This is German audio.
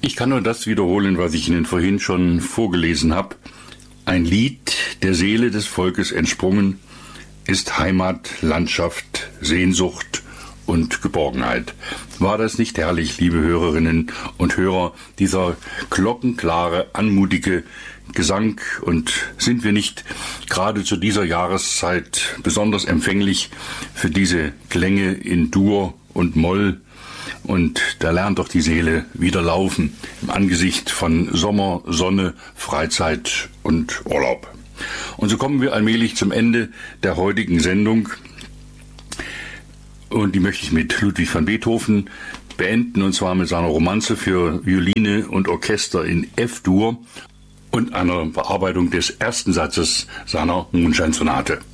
Ich kann nur das wiederholen, was ich Ihnen vorhin schon vorgelesen habe. Ein Lied der Seele des Volkes entsprungen ist Heimat, Landschaft, Sehnsucht und Geborgenheit. War das nicht herrlich, liebe Hörerinnen und Hörer, dieser glockenklare, anmutige Gesang, und sind wir nicht gerade zu dieser Jahreszeit besonders empfänglich für diese Klänge in Dur und Moll? Und da lernt doch die Seele wieder laufen im Angesicht von Sommer, Sonne, Freizeit und Urlaub. Und so kommen wir allmählich zum Ende der heutigen Sendung. Und die möchte ich mit Ludwig van Beethoven beenden, und zwar mit seiner Romanze für Violine und Orchester in F-Dur und einer Bearbeitung des ersten Satzes seiner Mondscheinsonate.